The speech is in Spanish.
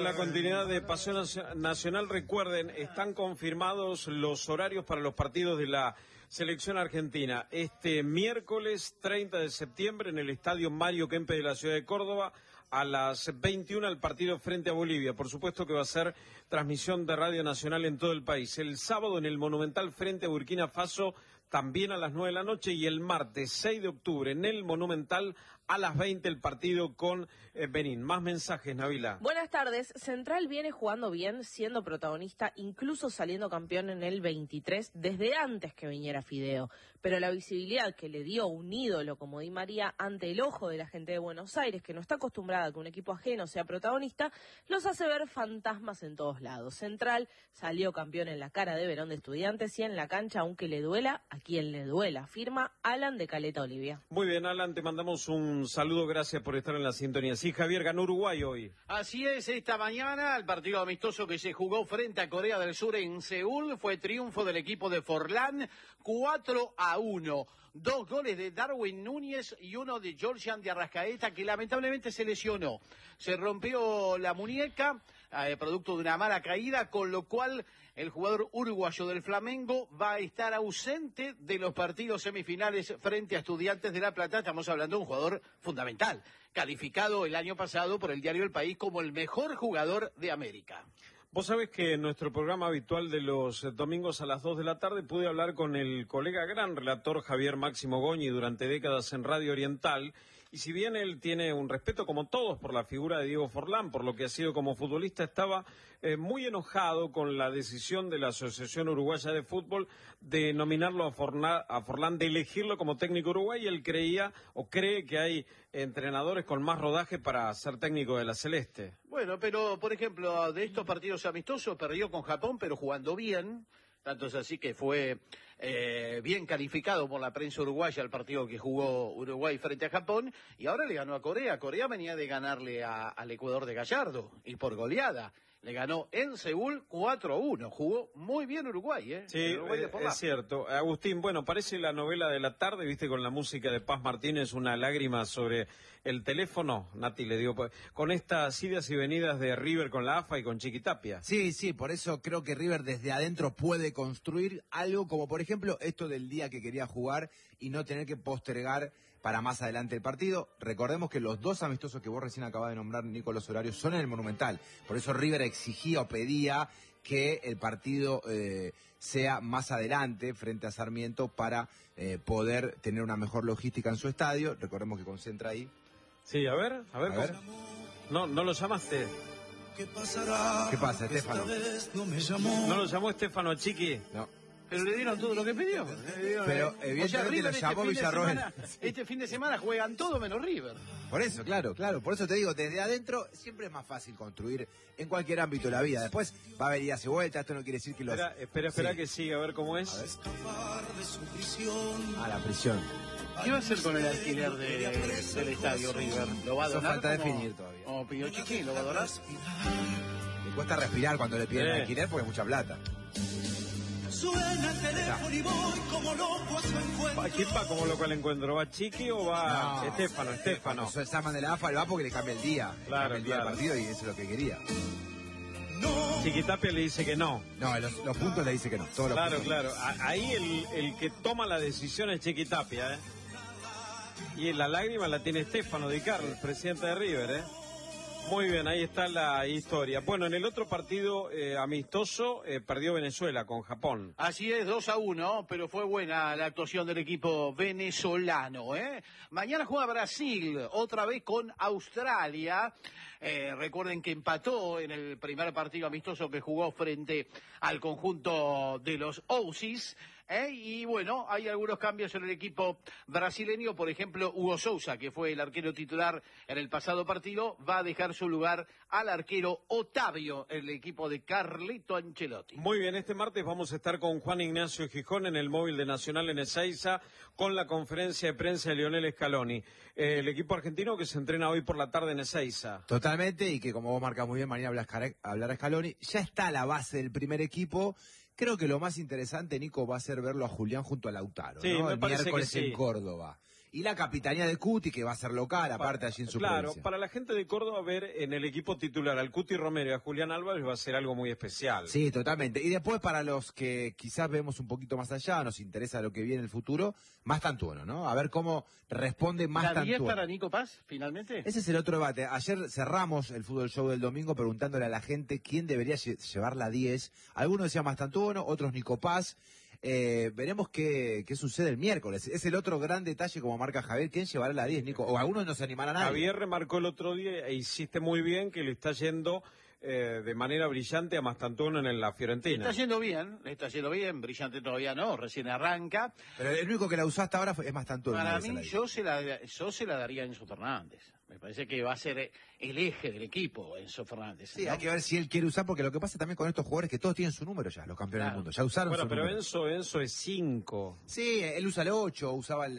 la continuidad de Paseo Nacional. Recuerden, están confirmados los horarios para los partidos de la selección argentina. Este miércoles 30 de septiembre en el Estadio Mario Kempes de la ciudad de Córdoba, a las 21 el partido frente a Bolivia. Por supuesto que va a ser transmisión de Radio Nacional en todo el país. El sábado en el Monumental frente a Burkina Faso, también a las 9 de la noche, y el martes 6 de octubre en el Monumental a las 20 el partido con Benín. Más mensajes, Nabila. Buenas tardes. Central viene jugando bien, siendo protagonista, incluso saliendo campeón en el 23, desde antes que viniera Fideo. Pero la visibilidad que le dio un ídolo como Di María ante el ojo de la gente de Buenos Aires, que no está acostumbrada a que un equipo ajeno sea protagonista, los hace ver fantasmas en todos lados. Central salió campeón en la cara de Verón de Estudiantes y en la cancha, aunque le duela, a quien le duela, firma Alan de Caleta Olivia. Muy bien, Alan, te mandamos un saludo, gracias por estar en la sintonía. Sí, Javier, ganó Uruguay hoy. Así es, esta mañana el partido amistoso que se jugó frente a Corea del Sur en Seúl fue triunfo del equipo de Forlán, 4-1. 2 goles de Darwin Núñez y uno de Georgian de Arrascaeta, que lamentablemente se lesionó. Se rompió la muñeca, producto de una mala caída, con lo cual el jugador uruguayo del Flamengo va a estar ausente de los partidos semifinales frente a Estudiantes de La Plata. Estamos hablando de un jugador fundamental, calificado el año pasado por el diario El País como el mejor jugador de América. Vos sabés que en nuestro programa habitual de los domingos a las 2 de la tarde pude hablar con el colega gran relator Javier Máximo Goñi durante décadas en Radio Oriental, y si bien él tiene un respeto como todos por la figura de Diego Forlán, por lo que ha sido como futbolista, estaba muy enojado con la decisión de la Asociación Uruguaya de Fútbol de nominarlo a Forlán, de elegirlo como técnico uruguayo. Él creía o cree que hay entrenadores con más rodaje para ser técnico de la Celeste. Bueno, pero por ejemplo, de estos partidos amistosos perdió con Japón, pero jugando bien. Tanto es así que fue bien calificado por la prensa uruguaya el partido que jugó Uruguay frente a Japón, y ahora le ganó a Corea. Corea venía de ganarle al Ecuador de Gallardo, y por goleada. Le ganó en Seúl 4-1. Jugó muy bien Uruguay, ¿eh? Sí, Uruguay es cierto. Agustín, bueno, parece la novela de la tarde, viste, con la música de Paz Martínez, una lágrima sobre el teléfono. Nati le dio con estas idas y venidas de River con la AFA y con Chiquitapia. Sí, por eso creo que River desde adentro puede construir algo como, por ejemplo, esto del día que quería jugar y no tener que postergar para más adelante el partido. Recordemos que los dos amistosos que vos recién acabas de nombrar, Nico, los horarios son en el Monumental. Por eso River exigía o pedía que el partido sea más adelante frente a Sarmiento para poder tener una mejor logística en su estadio. Recordemos que concentra ahí. Sí, a ver. No lo llamaste. ¿Qué pasa, Estefano? ¿No lo llamó Estefano Chiqui? No. Pero le dieron todo lo que pidió. Pero evidentemente lo llamó Villarroel. Este fin de semana juegan todo menos River. Por eso, claro. Por eso te digo, desde adentro siempre es más fácil construir en cualquier ámbito de la vida. Después va a haber idas y vueltas, esto no quiere decir que los... Espera que siga, a ver cómo es. La prisión. ¿Qué va a hacer con el alquiler del estadio River? ¿Lo va a donar? Eso falta definir todavía. Como pidió Chiqui, ¿lo va a donar? Le cuesta respirar cuando le piden alquiler porque es mucha plata. Suena el teléfono y voy como loco a su encuentro. ¿Quién va como loco al encuentro? ¿Va Chiqui o va Estefano? Eso es Saman de la AFA, él va porque le cambia el día. Claro, el día del partido y eso es lo que quería. Chiquitapia le dice que no. No, los puntos le dice que no. Claro. Ahí el que toma la decisión es Chiquitapia, ¿eh? Y la lágrima la tiene Estefano Di Carlo, el presidente de River, ¿eh? Muy bien, ahí está la historia. Bueno, en el otro partido amistoso perdió Venezuela con Japón. Así es, 2-1, pero fue buena la actuación del equipo venezolano, ¿eh? Mañana juega Brasil, otra vez con Australia. Recuerden que empató en el primer partido amistoso que jugó frente al conjunto de los Aussies. Y bueno, hay algunos cambios en el equipo brasileño. Por ejemplo, Hugo Sousa, que fue el arquero titular en el pasado partido, va a dejar su lugar al arquero Otavio, el equipo de Carlito Ancelotti. Muy bien, este martes vamos a estar con Juan Ignacio Gijón en el móvil de Nacional en Ezeiza con la conferencia de prensa de Lionel Scaloni. El equipo argentino que se entrena hoy por la tarde en Ezeiza. Totalmente, y que como vos marcás muy bien, mañana hablar a Scaloni. Ya está la base del primer equipo. Creo que lo más interesante, Nico, va a ser verlo a Julián junto a Lautaro, sí, ¿no? El miércoles sí. en Córdoba. Y la capitanía de Cuti, que va a ser local, aparte allí en su provincia. Para la gente de Córdoba ver en el equipo titular al Cuti Romero y a Julián Álvarez va a ser algo muy especial. Sí, totalmente. Y después para los que quizás vemos un poquito más allá, nos interesa lo que viene en el futuro, Mastantuono, ¿no? A ver cómo responde Mastantuono. ¿La 10 para Nico Paz, finalmente? Ese es el otro debate. Ayer cerramos el Fútbol Show del domingo preguntándole a la gente quién debería llevar la 10. Algunos decían Mastantuono, otros Nico Paz. Veremos qué sucede el miércoles. Es el otro gran detalle, como marca Javier. ¿Quién llevará la 10, Nico? O algunos no se animarán a nadie. Javier remarcó el otro día e hiciste muy bien que le está yendo de manera brillante a Mastantuono en la Fiorentina. Le está yendo bien, brillante todavía no, recién arranca. Pero el único que la usó hasta ahora es Mastantuono. Para mí, yo se la daría a Enzo Fernández. Me parece que va a ser el eje del equipo, Enzo Fernández. Sí, ¿no? hay que ver si él quiere usar, porque lo que pasa también con estos jugadores es que todos tienen su número ya, los campeones del mundo. Ya usaron su pero número. Enzo es 5. Sí, él usa el 8, usaba el